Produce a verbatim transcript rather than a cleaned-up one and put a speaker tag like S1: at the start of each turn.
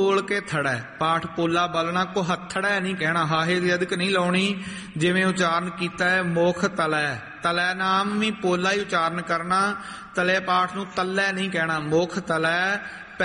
S1: ਪੋਲ ਕੇ ਥੜੈ, ਪਾਠ ਪੋਲਾ ਬਲਣਾ, ਕੋ ਹੱਥੜੈ ਨਹੀਂ ਕਹਿਣਾ, ਹਾਹੇ ਦੀ ਅਧਿਕ ਨਹੀਂ ਲਾਉਣੀ। ਜਿਵੇਂ ਉਚਾਰਨ ਕੀਤਾ ਹੈ ਮੁਖ ਤਲੈ, ਤਲੈ ਨਾਮ ਵੀ ਪੋਲਾ ਹੀ ਉਚਾਰਨ ਕਰਨਾ, ਤਲੇ ਪਾਠ ਨੂੰ ਤੱਲੈ ਨਹੀਂ ਕਹਿਣਾ, ਮੁਖ ਤਲੈ